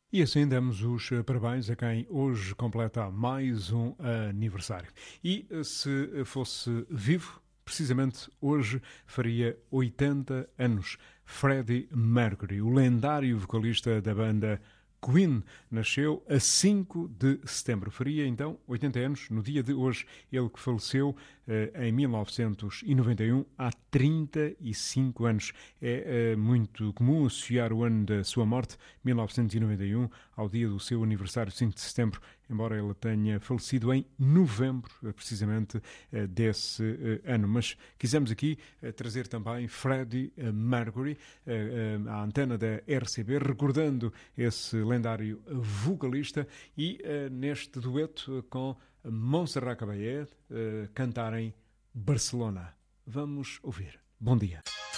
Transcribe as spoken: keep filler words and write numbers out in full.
E assim damos os eh, parabéns a quem hoje completa mais um aniversário. E eh, se fosse vivo, precisamente hoje faria oitenta anos. Freddie Mercury, o lendário vocalista da banda Queen, nasceu a cinco de setembro. Faria então oitenta anos no dia de hoje. Ele que faleceu eh, em mil novecentos e noventa e um, há trinta e cinco anos. É eh, muito comum associar o ano da sua morte, mil novecentos e noventa e um, ao dia do seu aniversário, cinco de setembro, embora ele tenha falecido em novembro, eh, precisamente, eh, desse eh, ano. Mas quisemos aqui eh, trazer também Freddie eh, Mercury eh, eh, à antena da R C B, recordando esse lendário vocalista e uh, neste dueto com Montserrat Caballé uh, cantarem Barcelona. Vamos ouvir. Bom dia.